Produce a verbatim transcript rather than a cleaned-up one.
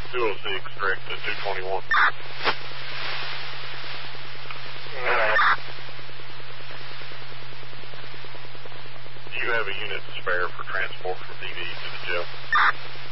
two oh six, direct to two twenty-one. Do you have a unit to spare for transport from D V to the jail?